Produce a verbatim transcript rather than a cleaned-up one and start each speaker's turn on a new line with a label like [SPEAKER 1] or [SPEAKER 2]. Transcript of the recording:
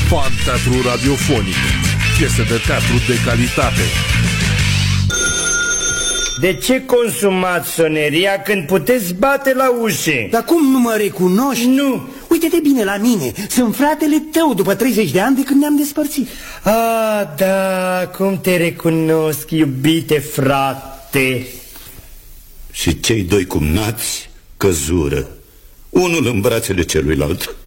[SPEAKER 1] Fan Teatru Radiofonic. Piese de teatru de calitate.
[SPEAKER 2] De ce consumați soneria când puteți bate la ușe?
[SPEAKER 3] Dar cum nu mă recunoști?
[SPEAKER 2] Nu.
[SPEAKER 3] Uite-te bine la mine, sunt fratele tău după treizeci de ani de când ne-am despărțit.
[SPEAKER 2] Ah, da, cum te recunosc, iubite frate.
[SPEAKER 4] Și cei doi cumnați căzură, unul în brațele celuilalt.